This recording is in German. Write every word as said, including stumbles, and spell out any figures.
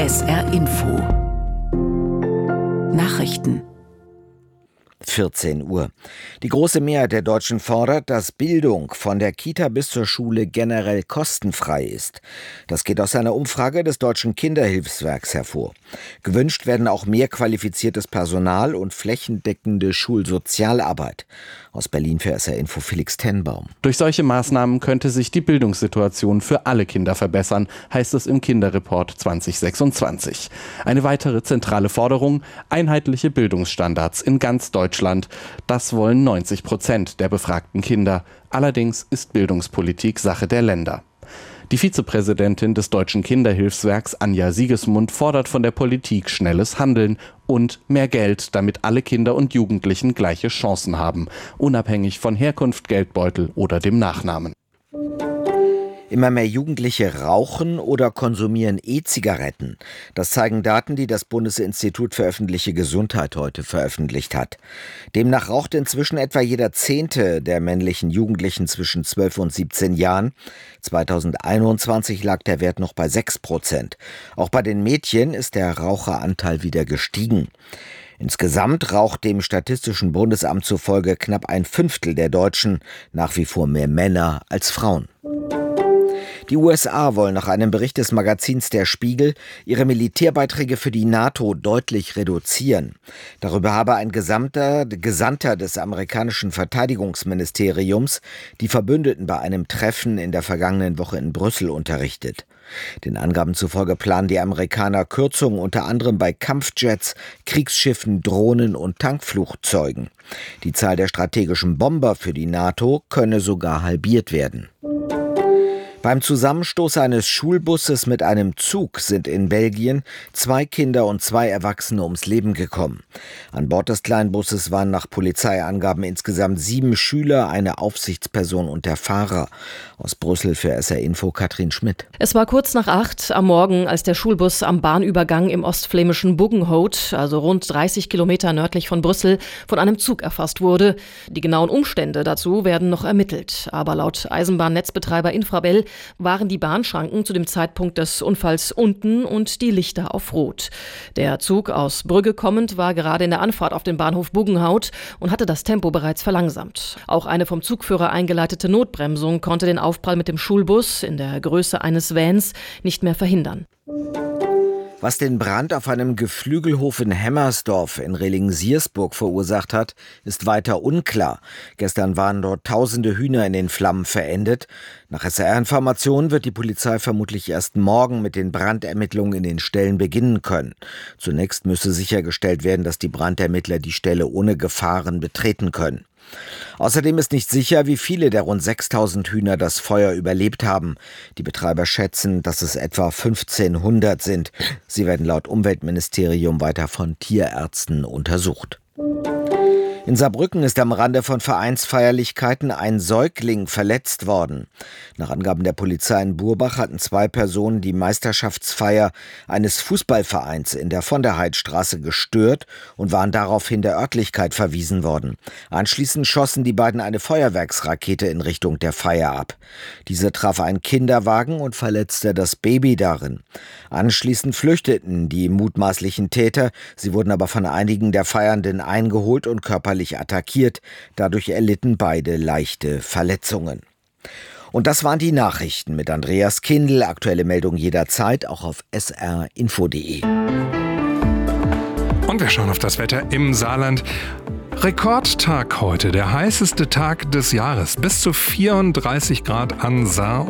S R Info Nachrichten vierzehn Uhr. Die große Mehrheit der Deutschen fordert, dass Bildung von der Kita bis zur Schule generell kostenfrei ist. Das geht aus einer Umfrage des Deutschen Kinderhilfswerks hervor. Gewünscht werden auch mehr qualifiziertes Personal und flächendeckende Schulsozialarbeit. Aus Berlin für S R Info Felix Tenbaum. Durch solche Maßnahmen könnte sich die Bildungssituation für alle Kinder verbessern, heißt es im Kinderreport zwanzig sechsundzwanzig. Eine weitere zentrale Forderung: einheitliche Bildungsstandards in ganz Deutschland. Das wollen neunzig Prozent der befragten Kinder. Allerdings ist Bildungspolitik Sache der Länder. Die Vizepräsidentin des Deutschen Kinderhilfswerks, Anja Siegesmund, fordert von der Politik schnelles Handeln und mehr Geld, damit alle Kinder und Jugendlichen gleiche Chancen haben, unabhängig von Herkunft, Geldbeutel oder dem Nachnamen. Immer mehr Jugendliche rauchen oder konsumieren E-Zigaretten. Das zeigen Daten, die das Bundesinstitut für öffentliche Gesundheit heute veröffentlicht hat. Demnach raucht inzwischen etwa jeder Zehnte der männlichen Jugendlichen zwischen zwölf und siebzehn Jahren. zweitausendeinundzwanzig lag der Wert noch bei sechs Prozent. Auch bei den Mädchen ist der Raucheranteil wieder gestiegen. Insgesamt raucht dem Statistischen Bundesamt zufolge knapp ein Fünftel der Deutschen, nach wie vor mehr Männer als Frauen. Die U S A wollen nach einem Bericht des Magazins Der Spiegel ihre Militärbeiträge für die NATO deutlich reduzieren. Darüber habe ein Gesamter, Gesandter des amerikanischen Verteidigungsministeriums die Verbündeten bei einem Treffen in der vergangenen Woche in Brüssel unterrichtet. Den Angaben zufolge planen die Amerikaner Kürzungen unter anderem bei Kampfjets, Kriegsschiffen, Drohnen und Tankflugzeugen. Die Zahl der strategischen Bomber für die NATO könne sogar halbiert werden. Beim Zusammenstoß eines Schulbusses mit einem Zug sind in Belgien zwei Kinder und zwei Erwachsene ums Leben gekommen. An Bord des Kleinbusses waren nach Polizeiangaben insgesamt sieben Schüler, eine Aufsichtsperson und der Fahrer. Aus Brüssel für S R Info Katrin Schmidt. Es war kurz nach acht am Morgen, als der Schulbus am Bahnübergang im ostflämischen Buggenhout, also rund dreißig Kilometer nördlich von Brüssel, von einem Zug erfasst wurde. Die genauen Umstände dazu werden noch ermittelt. Aber laut Eisenbahnnetzbetreiber Infrabel waren die Bahnschranken zu dem Zeitpunkt des Unfalls unten und die Lichter auf Rot. Der Zug aus Brügge kommend war gerade in der Anfahrt auf den Bahnhof Buggenhout und hatte das Tempo bereits verlangsamt. Auch eine vom Zugführer eingeleitete Notbremsung konnte den Aufprall mit dem Schulbus in der Größe eines Vans nicht mehr verhindern. Was den Brand auf einem Geflügelhof in Hemmersdorf in Reling-Siersburg verursacht hat, ist weiter unklar. Gestern waren dort tausende Hühner in den Flammen verendet. Nach S R R-Informationen wird die Polizei vermutlich erst morgen mit den Brandermittlungen in den Stellen beginnen können. Zunächst müsse sichergestellt werden, dass die Brandermittler die Stelle ohne Gefahren betreten können. Außerdem ist nicht sicher, wie viele der rund sechstausend Hühner das Feuer überlebt haben. Die Betreiber schätzen, dass es etwa fünfzehnhundert sind. Sie werden laut Umweltministerium weiter von Tierärzten untersucht. In Saarbrücken ist am Rande von Vereinsfeierlichkeiten ein Säugling verletzt worden. Nach Angaben der Polizei in Burbach hatten zwei Personen die Meisterschaftsfeier eines Fußballvereins in der Von der Heidstraße gestört und waren daraufhin der Örtlichkeit verwiesen worden. Anschließend schossen die beiden eine Feuerwerksrakete in Richtung der Feier ab. Diese traf einen Kinderwagen und verletzte das Baby darin. Anschließend flüchteten die mutmaßlichen Täter. Sie wurden aber von einigen der Feiernden eingeholt und körperlich attackiert. Dadurch erlitten beide leichte Verletzungen. Und das waren die Nachrichten mit Andreas Kindl. Aktuelle Meldung jederzeit, auch auf s r info punkt d e. Und wir schauen auf das Wetter im Saarland. Rekordtag heute, der heißeste Tag des Jahres. Bis zu vierunddreißig Grad an Saar